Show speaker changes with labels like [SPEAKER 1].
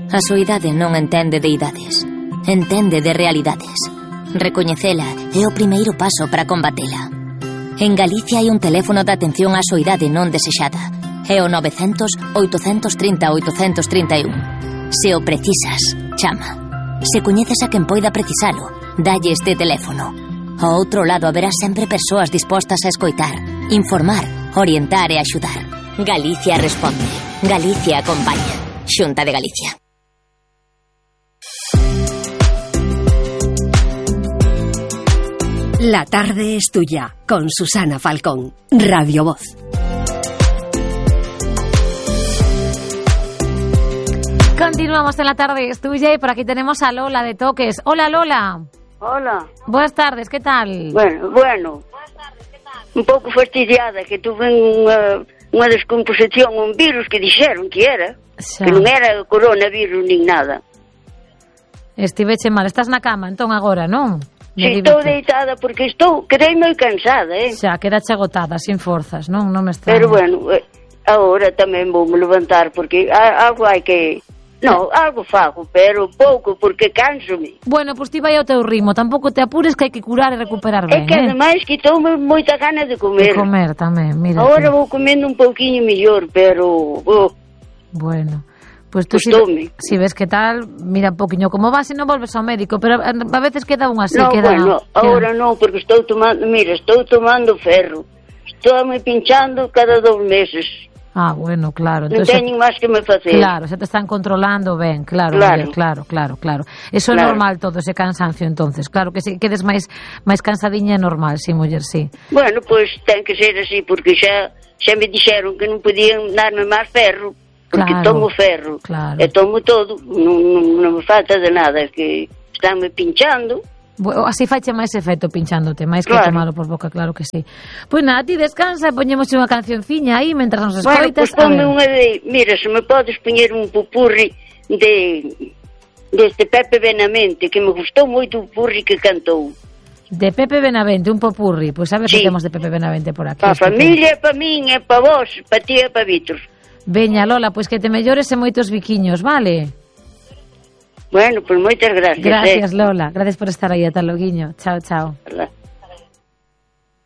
[SPEAKER 1] A súa idade non entende de idades, entende de realidades. Recoñecela é o primeiro paso para combatela. En Galicia hai un teléfono de atención á soidade non desexada. É o 900-830-831. Se o precisas, chama. Se coñeces a quen poida precisalo, dalle este teléfono. Ao outro lado haberá sempre persoas dispostas a escoitar, informar, orientar e axudar. Galicia responde. Galicia acompaña. Xunta de Galicia.
[SPEAKER 2] La tarde es tuya, con Susana Falcón, Radio Voz.
[SPEAKER 3] Continuamos en La tarde es tuya y por aquí tenemos a Lola de Toques. Hola, Lola.
[SPEAKER 4] Hola.
[SPEAKER 3] Buenas tardes, ¿qué tal?
[SPEAKER 4] Bueno. Un pouco fastidiada, que tuve unha descomposición, un virus que dixeron que era, que non era coronavirus nin nada.
[SPEAKER 3] Estiveche mal, estás na cama entón agora, non?
[SPEAKER 4] Si, estou deitada porque quedei moi cansada,
[SPEAKER 3] Xa, quedache agotada, sin forzas, non? Non me está...
[SPEAKER 4] Pero bueno, agora tamén vou me levantar porque algo hai que... No, algo fago, pero pouco, porque canso-me.
[SPEAKER 3] Bueno, pois ti vai ao teu ritmo, tampouco te apures que hai que curar e recuperar ben,
[SPEAKER 4] É que ademais quitoume moita gana de comer.
[SPEAKER 3] De comer tamén, mira.
[SPEAKER 4] Agora vou comendo un pouquiño mellor, pero...
[SPEAKER 3] Bueno, pois tú si ves que tal, mira un pouquiño como vas e non volves ao médico, pero a veces queda un así,
[SPEAKER 4] no, bueno, agora non, porque estou tomando ferro. Estou me pinchando cada 2 meses.
[SPEAKER 3] Ah, bueno, claro.
[SPEAKER 4] Non teñen máis que me facer.
[SPEAKER 3] Claro, se te están controlando ben, claro. Eso é normal todo, ese cansancio entonces. Claro que se quedes máis cansadiña é normal, sí, muller, sí.
[SPEAKER 4] Bueno, pois ten que ser así, porque xa me dixeron que non podían darme máis ferro, porque tomo ferro.
[SPEAKER 3] Claro.
[SPEAKER 4] E tomo todo, non me falta de nada, que estánme pinchando.
[SPEAKER 3] Así faiche máis efecto pinchándote, máis que tomalo por boca, claro que sí. Pois nada, ti descansa, poñemos unha cancionciña aí mentras nos escoitas.
[SPEAKER 4] Bueno, pois ponme unha de... Mira, se me podes poñer un pupurri deste Pepe Benavente, que me gustou moito o pupurri que cantou.
[SPEAKER 3] De Pepe Benavente, un popurri. Pois a ver se temos de Pepe Benavente por aquí.
[SPEAKER 4] Pa familia, pa min, e pa vos, pa ti e pa Vítor.
[SPEAKER 3] Veña, Lola, pois que te mellores e moitos biquiños, vale?
[SPEAKER 4] Bueno, pois moitas gracias.
[SPEAKER 3] Gracias, Lola. Gracias por estar aí. Ata loguiño. Chao, chao.
[SPEAKER 4] Hola.